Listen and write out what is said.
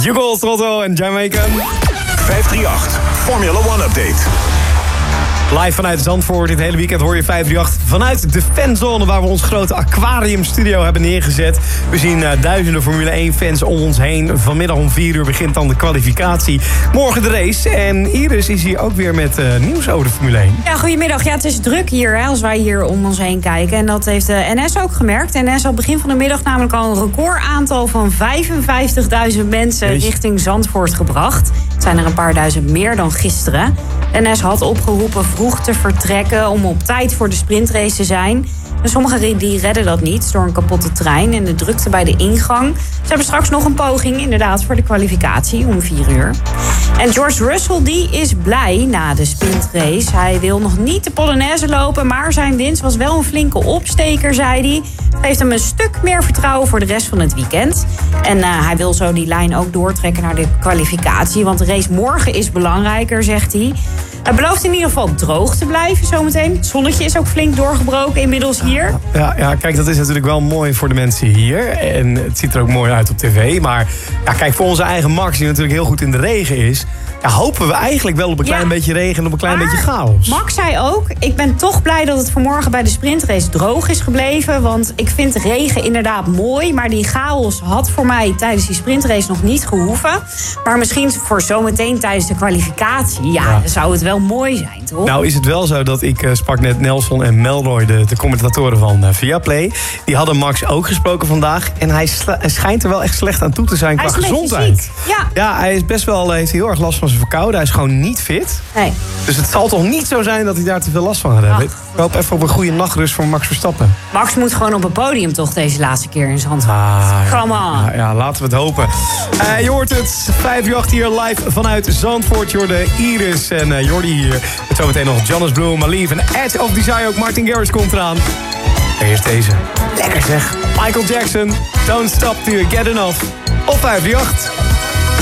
Hugo Trotto en Jamaican. 538, Formula 1 update. Live vanuit Zandvoort. Dit hele weekend hoor je 538 vanuit de fanzone, waar we ons grote aquariumstudio hebben neergezet. We zien duizenden Formule 1 fans om ons heen. Vanmiddag om 4 uur begint dan de kwalificatie. Morgen de race. En Iris is hier ook weer met nieuws over de Formule 1. Ja, goedemiddag. Ja, het is druk hier als wij hier om ons heen kijken. En dat heeft de NS ook gemerkt. NS had begin van de middag namelijk al een recordaantal van 55.000 mensen richting Zandvoort gebracht. Het zijn er een paar duizend meer dan gisteren. NS had opgeroepen vroeg te vertrekken om op tijd voor de sprintrace te zijn. En sommigen die redden dat niet door een kapotte trein en de drukte bij de ingang. Ze hebben straks nog een poging inderdaad voor de kwalificatie om 4 uur. En George Russell die is blij na de sprintrace. Hij wil nog niet de Polonaise lopen, maar zijn winst was wel een flinke opsteker, zei hij. Het geeft hem een stuk meer vertrouwen voor de rest van het weekend. En hij wil zo die lijn ook doortrekken naar de kwalificatie. Want de race morgen is belangrijker, zegt hij. Hij belooft in ieder geval droog te blijven zometeen. Het zonnetje is ook flink doorgebroken inmiddels hier. Ja, kijk, dat is natuurlijk wel mooi voor de mensen hier. En het ziet er ook mooi uit op tv. Maar ja, kijk, voor onze eigen Max, die natuurlijk heel goed in de regen is, ja, hopen we eigenlijk wel op een klein beetje regen en op een klein beetje chaos. Max zei ook, ik ben toch blij dat het vanmorgen bij de sprintrace droog is gebleven. Want ik vind regen inderdaad mooi. Maar die chaos had voor mij tijdens die sprintrace nog niet gehoeven. Maar misschien voor zometeen tijdens de kwalificatie, ja, zou het wel mooi zijn, toch? Nou is het wel zo dat ik sprak net Nelson en Melroy, de commentatoren van Viaplay. Die hadden Max ook gesproken vandaag. En hij schijnt er wel echt slecht aan toe te zijn qua gezondheid. Ja, hij is best wel, heeft heel erg last van zijn verkouden. Hij is gewoon niet fit. Nee. Dus het zal toch niet zo zijn dat hij daar te veel last van gaat hebben. Ik hoop even op een goede nachtrust voor Max Verstappen. Max moet gewoon op het podium toch deze laatste keer in zijn hand. Come on. Ja, laten we het hopen. Je hoort het, 538 hier live vanuit Zandvoort. Je hoorde Iris en Jordi hier. Met zometeen nog Jonas Blue, Malief en Edge of Desire. Ook Martin Garrix komt eraan. En eerst deze. Lekker zeg. Michael Jackson, Don't Stop Till You Get Enough. Op 538.